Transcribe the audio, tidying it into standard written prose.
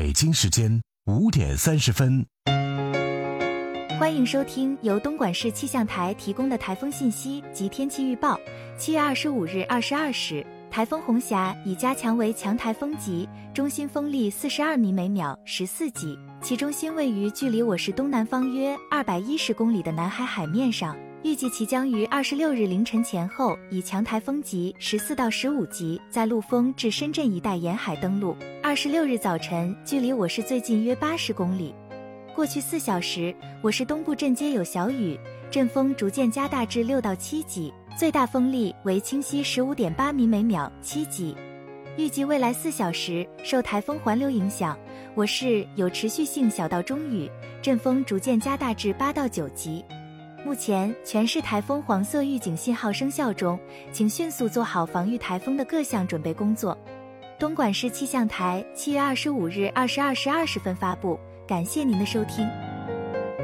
北京时间5点30分。 欢迎收听由东莞市气象台提供的台风信息及天气预报。7月25日22时，台风红霞已加强为强台风级，中心风力42米每秒14级，其中心位于距离我市东南方约210公里的南海海面上。预计其将于26日凌晨前后以强台风级14到15级在陆丰至深圳一带沿海登陆。26日早晨距离我市最近约80公里。过去4小时，我市东部阵街有小雨，阵风逐渐加大至6到7级，最大风力为清晰 15.8米每秒7级。预计未来4小时，受台风环流影响，我市有持续性小到中雨，阵风逐渐加大至8到9级。目前全市台风黄色预警信号生效中，请迅速做好防御台风的各项准备工作。东莞市气象台7月25日22时20分发布，感谢您的收听。